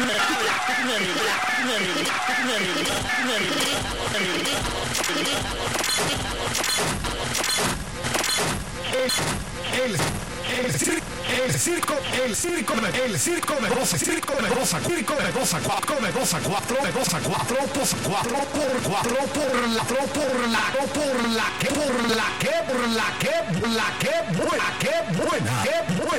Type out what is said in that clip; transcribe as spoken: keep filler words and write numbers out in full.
El, el, cir- el circo, el circo, me- el circo me goza, circo me goza, circo me goza, cuatro me goza, cuatro me goza, cuatro, pues, cuatro por cuatro por la, por la, por la, que, por la, que, por la, que, por la, que buena, que buena, que buena.